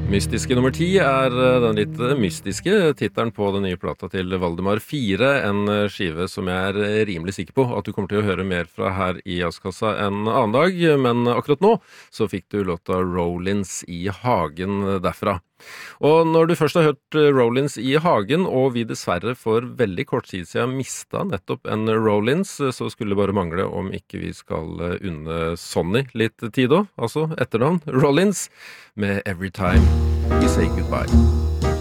Mystiske nummer 10 den litt mystiske tittelen på den nye plata til Valdemar 4, en skive som jeg rimelig sikker på at du kommer til å høre mer fra her i Jazzkassa en annen dag, men akkurat nå så fikk du låta Rollins i Hagen derfra. Og når du først har hørt Rollins i Hagen, og vi dessverre for veldig kort tid siden mistet nettopp en Rollins, så skulle det bare mangle om ikke vi skal unne Sonny litt tid også, altså etternavn Rollins, med Every Time We Say Goodbye.